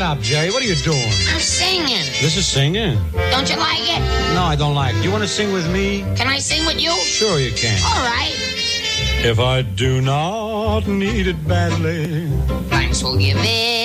up, Jerry. What are you doing? I'm singing. This is singing? Don't you like it? No, I don't like it. You want to sing with me? Can I sing with you? Sure you can. All right. If I do not need it badly, Thanks will give it.